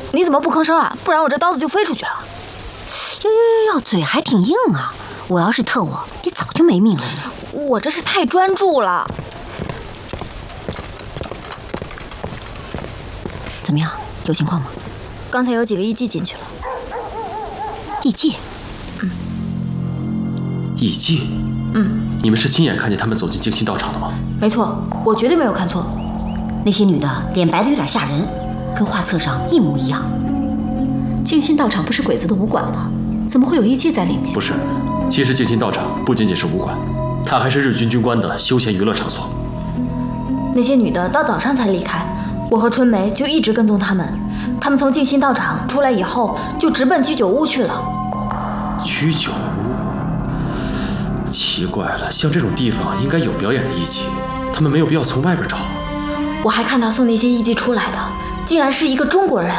你怎么不吭声啊？不然我这刀子就飞出去了。 哟，嘴还挺硬啊！我要是特务，你早就没命了呢。 我这是太专注了。 怎么样？有情况吗？ 刚才有几个艺妓进去了。 艺妓？ 艺妓？你们是亲眼看见他们走进静心道场的吗？ 没错，我绝对没有看错。 那些女的脸白的有点吓人，跟画册上一模一样。 静心道场不是鬼子的武馆吗？怎么会有艺妓在里面？ 不是，其实静心道场不仅仅是武馆，它还是日军军官的休闲娱乐场所。 那些女的到早上才离开，我和春梅就一直跟踪她们。她们从静心道场出来以后，就直奔居酒屋去了。 居酒屋？奇怪了，像这种地方应该有表演的艺妓，他们没有必要从外边找。 我还看到送那些艺妓出来的，竟然是一个中国人。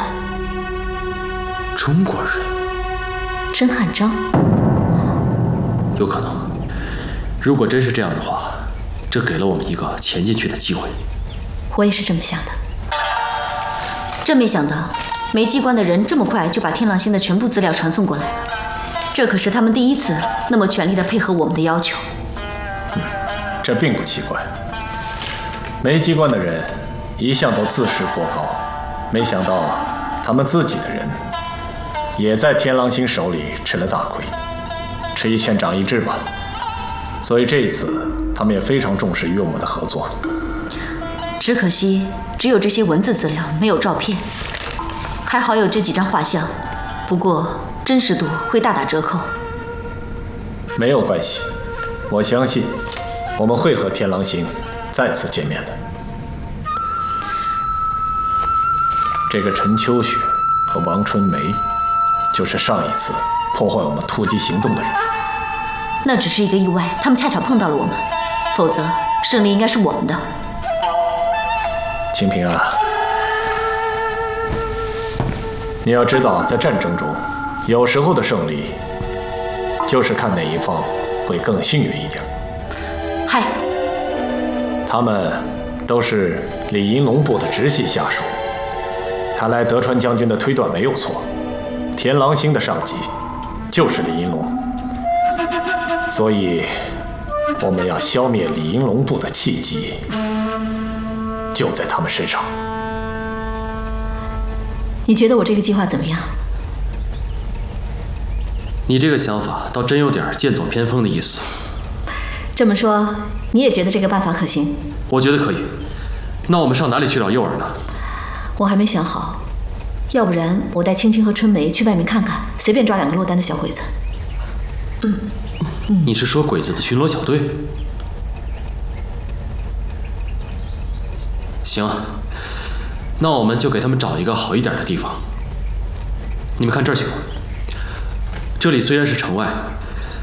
中国人？ 甄汉章？ 有可能。如果真是这样的话，这给了我们一个潜进去的机会。 我也是这么想的。 真没想到，梅机关的人这么快就把天狼星的全部资料传送过来了。这可是他们第一次那么全力地配合我们的要求。 这并不奇怪。梅机关的人一向都自视过高，没想到他们自己的人也在天狼星手里吃了大亏，吃一堑长一智吧。所以这一次他们也非常重视与我们的合作。 只可惜只有这些文字资料，没有照片。还好有这几张画像，不过真实度会大打折扣。 没有关系，我相信我们会和天狼星再次见面的。这个陈秋雪和王春梅，就是上一次破坏我们突击行动的人。 那只是一个意外，他们恰巧碰到了我们，否则胜利应该是我们的。 清平啊，你要知道，在战争中，有时候的胜利就是看哪一方会更幸运一点。 嗨， 他们都是李银龙部的直系下属，看来德川将军的推断没有错，天狼星的上级就是李银龙，所以我们要消灭李银龙部的契机就在他们身上。 你觉得我这个计划怎么样？ 你这个想法倒真有点剑走偏锋的意思。 这么说，你也觉得这个办法可行？ 我觉得可以。那我们上哪里去找诱饵呢？ 我还没想好，要不然我带青青和春梅去外面看看，随便抓2个落单的小鬼子。 你是说鬼子的巡逻小队？行啊，那我们就给他们找一个好一点的地方。你们看这儿行吗？这里虽然是城外，